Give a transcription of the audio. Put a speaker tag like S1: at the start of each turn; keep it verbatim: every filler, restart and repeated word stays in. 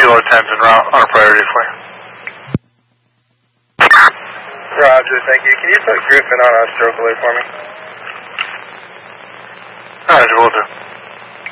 S1: Kilo ten's en route on a priority for you.
S2: Roger, thank you. Can you put Griffin on a stroke alert for me?
S1: Roger, will do.